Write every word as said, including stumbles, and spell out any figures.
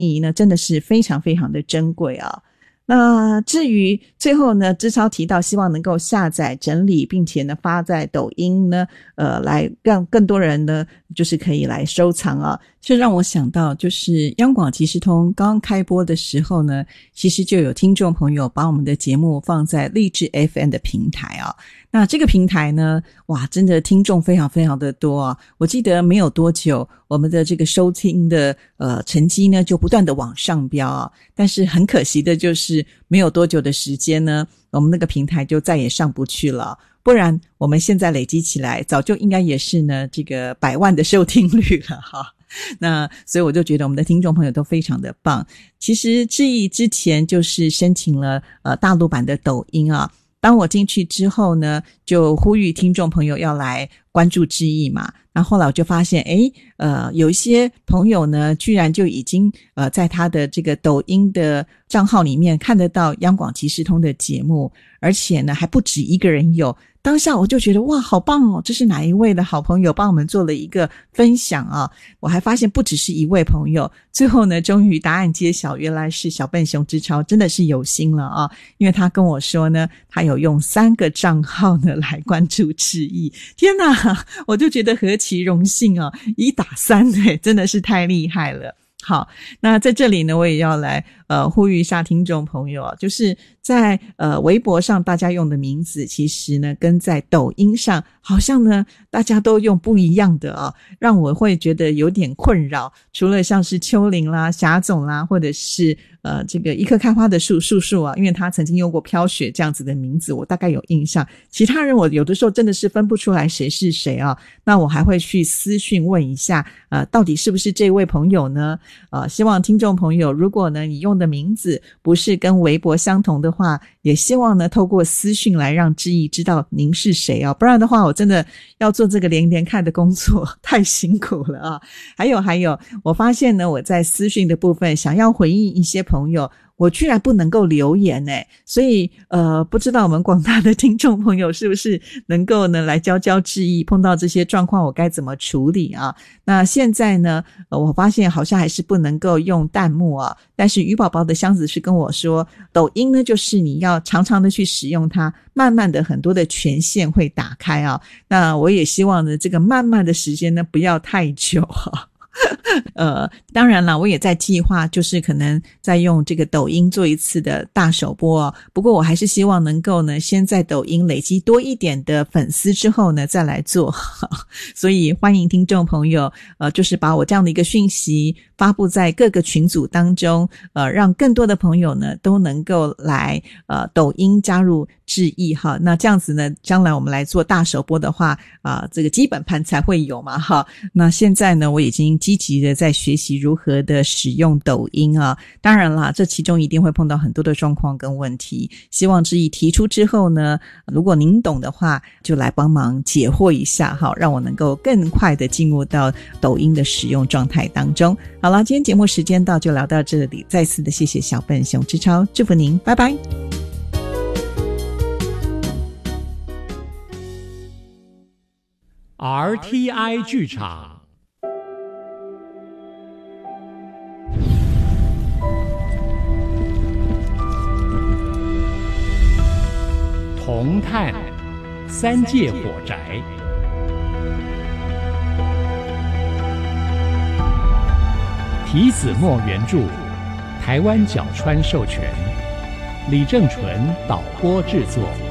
意义呢真的是非常非常的珍贵啊。那至于最后呢，志超提到希望能够下载整理并且呢发在抖音呢，呃，来让更多人呢就是可以来收藏啊。这让我想到就是央广即时通刚开播的时候呢，其实就有听众朋友把我们的节目放在励志 F M 的平台啊。那这个平台呢，哇，真的听众非常非常的多啊！我记得没有多久，我们的这个收听的呃成绩呢就不断的往上飙啊。但是很可惜的就是没有多久的时间呢，我们那个平台就再也上不去了。不然我们现在累积起来，早就应该也是呢这个百万的收听率了哈。那所以我就觉得我们的听众朋友都非常的棒。其实志毅之前就是申请了呃大陆版的抖音啊。当我进去之后呢，就呼吁听众朋友要来关注志毅嘛。那后来我就发现，诶，呃，有一些朋友呢，居然就已经呃在他的这个抖音的账号里面看得到央广即时通的节目，而且呢还不止一个人有。当下我就觉得哇，好棒哦！这是哪一位的好朋友帮我们做了一个分享啊？我还发现不只是一位朋友。最后呢，终于答案揭晓，原来是小笨熊之超，真的是有心了啊！因为他跟我说呢，他有用三个账号呢来关注志毅。天哪，我就觉得何其荣幸啊！一打三，欸，真的是太厉害了。好，那在这里呢，我也要来呃呼吁一下听众朋友啊，就是在呃微博上大家用的名字，其实呢跟在抖音上好像呢大家都用不一样的啊，让我会觉得有点困扰。除了像是秋玲啦、霞总啦，或者是呃这个一棵开花的树树树啊，因为他曾经用过飘雪这样子的名字，我大概有印象。其他人我有的时候真的是分不出来谁是谁啊，那我还会去私讯问一下呃到底是不是这位朋友呢？呃希望听众朋友，如果呢你用的名字不是跟微博相同的话，也希望呢透过私讯来让志毅知道您是谁啊，不然的话我真的要做这个连连看的工作太辛苦了啊。还有还有，我发现呢我在私讯的部分想要回应一些朋友，我居然不能够留言诶，所以呃，不知道我们广大的听众朋友是不是能够呢来教教志毅，碰到这些状况我该怎么处理啊？那现在呢，呃，我发现好像还是不能够用弹幕啊，但是鱼宝宝的箱子是跟我说，抖音呢就是你要常常的去使用它，慢慢的很多的权限会打开啊。那我也希望呢，这个慢慢的时间呢不要太久啊。呃，当然了，我也在计划，就是可能再用这个抖音做一次的大首播哦。不过我还是希望能够呢，先在抖音累积多一点的粉丝之后呢，再来做。所以欢迎听众朋友，呃，就是把我这样的一个讯息发布在各个群组当中，呃，让更多的朋友呢都能够来呃抖音加入志毅哈。那这样子呢，将来我们来做大首播的话，啊、呃，这个基本盘才会有嘛哈。那现在呢，我已经积极的在学习如何的使用抖音啊。当然啦，这其中一定会碰到很多的状况跟问题，希望志毅提出之后呢，如果您懂的话，就来帮忙解惑一下哈，让我能够更快的进入到抖音的使用状态当中。好了，今天节目时间到，就聊到这里，再次的谢谢小笨熊之超，祝福您，拜拜。 R T I 剧场，铜炭三界火宅，提子墨原著，台湾角川授权，李正纯导播制作。